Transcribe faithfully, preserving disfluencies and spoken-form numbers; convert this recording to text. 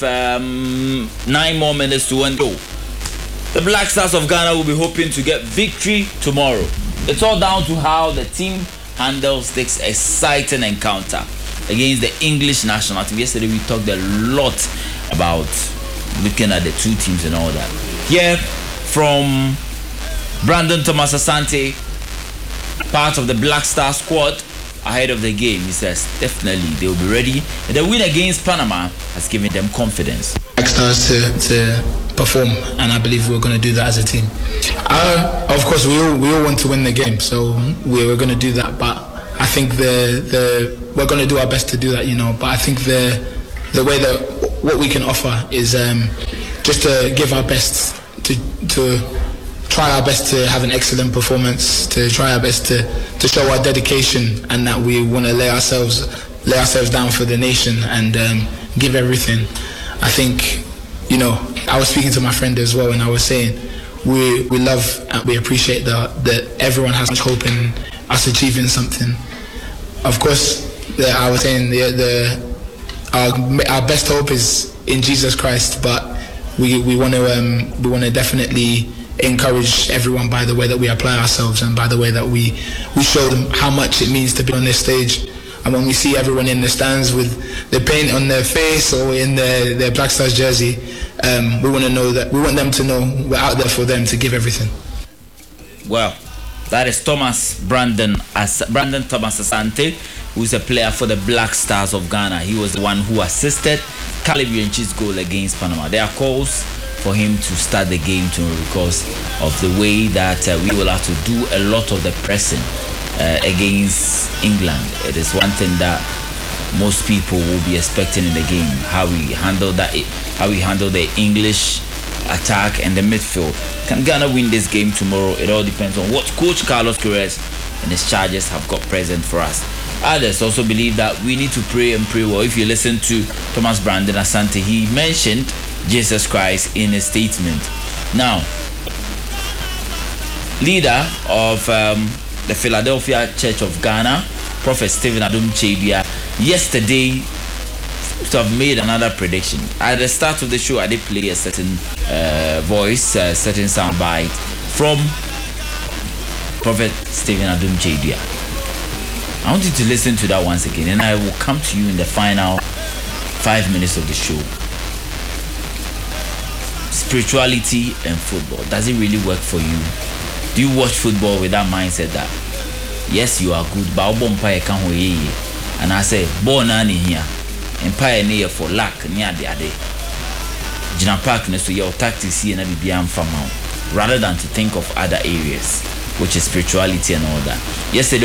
um, nine more minutes to end. The Black Stars of Ghana will be hoping to get victory tomorrow. It's all down to how the team handles this exciting encounter against the English national team. Yesterday we talked a lot about looking at the two teams and all that. Here from Brandon Thomas Asante, part of the Black Star squad, ahead of the game, he says definitely they will be ready. And the win against Panama has given them confidence. Black Stars to, to perform, and I believe we're going to do that as a team. Uh, of course, we all we all want to win the game, so we we're going to do that. But I think the the we're going to do our best to do that, you know. But I think the the way that what we can offer is um, just to give our best to to. try our best to have an excellent performance, to try our best to, to show our dedication and that we want to lay ourselves lay ourselves down for the nation and um, give everything. I think, you know, I was speaking to my friend as well, and I was saying we we love and we appreciate that that everyone has much hope in us achieving something. Of course, the, I was saying the, the our our best hope is in Jesus Christ, but we we want to um, we want to definitely encourage everyone by the way that we apply ourselves and by the way that we we show them how much it means to be on this stage. And when we see everyone in the stands with the paint on their face or in their, their Black Stars jersey, um, we want to know that we want them to know we're out there for them to give everything. Well, that is Thomas Brandon As Brandon Thomas Asante, who's a player for the Black Stars of Ghana. He was the one who assisted Caleb Yenchi's goal against Panama. There are calls for him to start the game tomorrow because of the way that uh, we will have to do a lot of the pressing uh, against England. It is one thing that most people will be expecting in the game, how we handle that, how we handle the English attack and the midfield. Can Ghana win this game tomorrow? It all depends on what Coach Carlos Queiroz and his charges have got present for us. Others also believe that we need to pray and pray well. If you listen to Thomas Brandon Asante, he mentioned Jesus Christ in a statement. Now, leader of um, the Philadelphia Church of Ghana, Prophet Stephen Adom Chebia, yesterday to have made another prediction. At the start of the show, I did play a certain uh, voice, a certain soundbite from Prophet Stephen Adom Chebia. I want you to listen to that once again, and I will come to you in the final five minutes of the show. Spirituality and football, does it really work for you? Do you watch football with that mindset that yes, you are good, but and I say born here empire near for luck near the other Jina Park so your tactics here and be rather than to think of other areas, which is spirituality and all that. Yesterday